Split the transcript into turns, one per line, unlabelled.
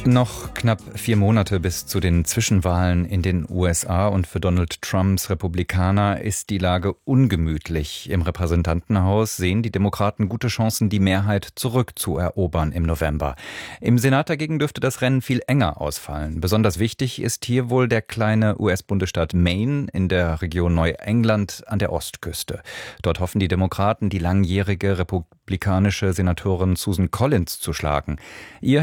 Noch knapp 4 Monate bis zu den Zwischenwahlen in den USA und für Donald Trumps Republikaner ist die Lage ungemütlich. Im Repräsentantenhaus sehen die Demokraten gute Chancen, die Mehrheit zurückzuerobern im November. Im Senat dagegen dürfte das Rennen viel enger ausfallen. Besonders wichtig ist hier wohl der kleine US-Bundesstaat Maine in der Region Neuengland an der Ostküste. Dort hoffen die Demokraten, die langjährige republikanische Senatorin Susan Collins zu schlagen. Ihr